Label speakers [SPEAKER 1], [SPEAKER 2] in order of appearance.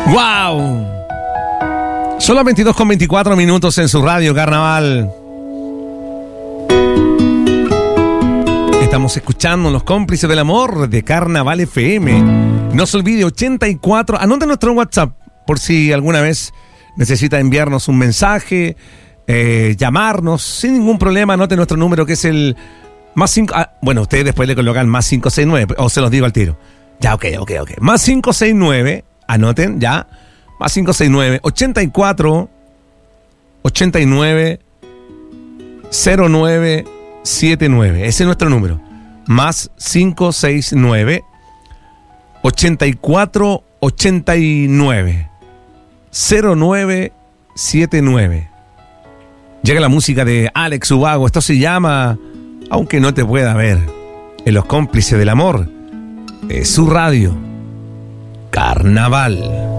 [SPEAKER 1] ¡Wow! Son las 22:24 minutos en su radio Carnaval. Estamos escuchando Los Cómplices del Amor de Carnaval FM. No se olvide, 84. Anote nuestro WhatsApp por si alguna vez necesita enviarnos un mensaje, llamarnos sin ningún problema. Anote nuestro número que es el más 5. Bueno, ustedes después le colocan más 569 o se los digo al tiro. Ya, ok. Más 569. Anoten ya. Más 569 84 89 09 79. Ese es nuestro número. Más 569 84 89 09 79. Llega la música de Alex Ubago. Esto se llama Aunque no te pueda ver. En Los Cómplices del Amor. Su radio Carnaval.